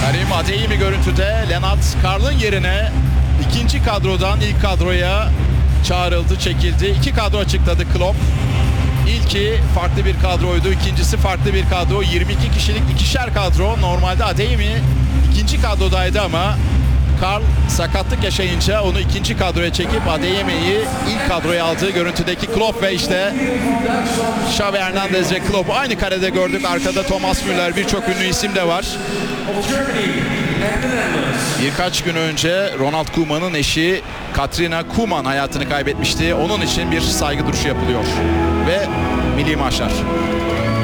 Karim Adeyemi görüntüde. Lennart Karl'ın yerine ikinci kadrodan ilk kadroya çağrıldı, çekildi. İki kadro açıkladı Klopp. İlki farklı bir kadroydu, ikincisi farklı bir kadro. 22 kişilik ikişer kadro. Normalde Adeyemi ikinci kadrodaydı ama Karl sakatlık yaşayınca onu ikinci kadroya çekip Adeyemi'yi ilk kadroya aldığı görüntüdeki Klopp ve işte Xavi Hernandez ve Klopp aynı karede gördük. Arkada Thomas Müller, birçok ünlü isim de var. Birkaç gün önce Ronald Koeman'ın eşi Katrina Koeman hayatını kaybetmişti. Onun için bir saygı duruşu yapılıyor ve milli marşlar.